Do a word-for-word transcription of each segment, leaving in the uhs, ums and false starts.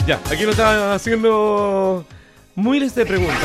Ya, aquí lo estaba haciendo miles de preguntas.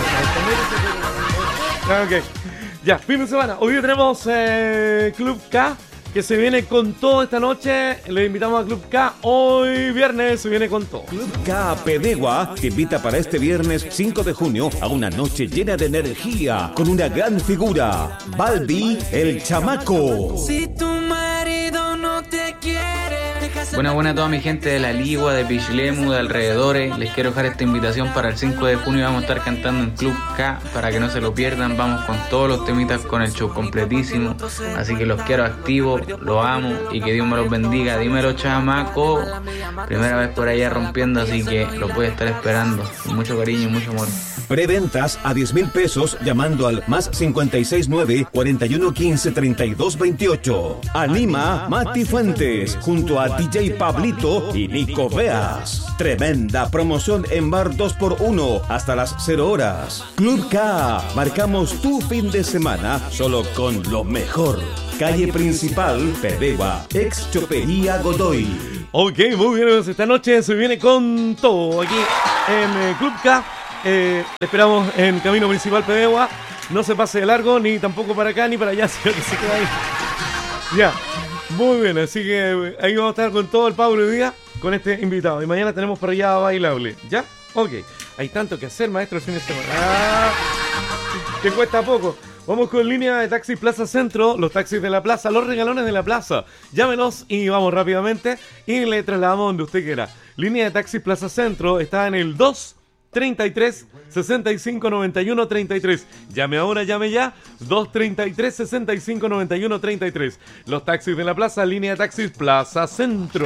Ah, ok. Ya, fin de semana. Hoy día tenemos eh, Club K, que se viene con todo esta noche. Le invitamos a Club K. Hoy viernes se viene con todo. Club K Pedegua te invita para este viernes cinco de junio a una noche llena de energía con una gran figura, Balbi el Chamaco. Si tu marido no te quiere. Buena, buena a toda mi gente de La Ligua, de Pichilemu, de alrededores. Les quiero dejar esta invitación para el cinco de junio. Vamos a estar cantando en Club K para que no se lo pierdan. Vamos con todos los temitas con el show completísimo. Así que los quiero activos, los amo y que Dios me los bendiga. Dímelo, chamaco. Primera vez por allá rompiendo, así que los voy a estar esperando. Con mucho cariño y mucho amor. Preventas a diez mil pesos llamando al más cincuenta y seis nueve, cuarenta y uno quince, treinta y dos veintiocho. Anima Mati Fuentes junto a D J Pablito y Nico Veas. Tremenda promoción en bar dos por uno hasta las cero horas. Club K, marcamos tu fin de semana solo con lo mejor. Calle principal, Pedegua, ex Chopería Godoy. Ok, muy bien, esta noche se viene con todo aquí en eh, Club K. Eh, esperamos en Camino Principal Pedegua. No se pase de largo, ni tampoco para acá ni para allá, sino que se queda ahí. Ya, muy bien, así que ahí vamos a estar con todo el Pablo hoy día, con este invitado. Y mañana tenemos para allá bailable, ¿ya? Ok, hay tanto que hacer, maestro, el fin de semana. Ah, te cuesta poco. Vamos con línea de taxi Plaza Centro, los taxis de la plaza, los regalones de la plaza. Llámenos y vamos rápidamente y le trasladamos donde usted quiera. Línea de taxi Plaza Centro está en el dos treinta y tres, sesenta y cinco, noventa y uno, treinta y tres. Llame ahora, llame ya. dos treinta y tres, sesenta y cinco, noventa y uno, treinta y tres. Los taxis de la plaza, línea de taxis Plaza Centro.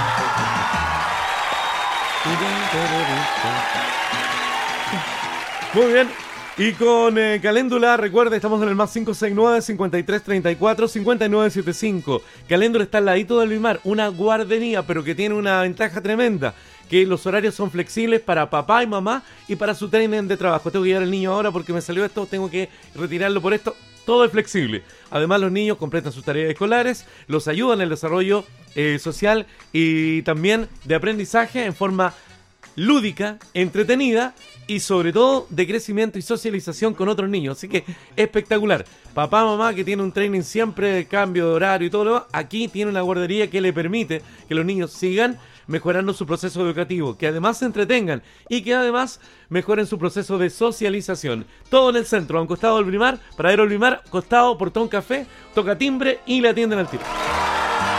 Muy bien. Y con eh, Caléndula, recuerde, estamos en el más cinco seis nueve, cincuenta y tres treinta y cuatro, cincuenta y nueve setenta y cinco. Caléndula está al ladito del Vilmar, una guardería, pero que tiene una ventaja tremenda, que los horarios son flexibles para papá y mamá y para su training de trabajo. Tengo que llevar al niño ahora porque me salió esto, tengo que retirarlo por esto. Todo es flexible. Además, los niños completan sus tareas escolares, los ayudan en el desarrollo eh, social y también de aprendizaje en forma lúdica, entretenida y sobre todo de crecimiento y socialización con otros niños. Así que espectacular. Papá, mamá que tiene un training siempre de cambio de horario y todo lo demás, aquí tiene una guardería que le permite que los niños sigan mejorando su proceso educativo, que además se entretengan y que además mejoren su proceso de socialización. Todo en el centro, a un costado del Brimar, Paradero del Brimar, costado Portón Café, toca timbre y le atienden al tiro.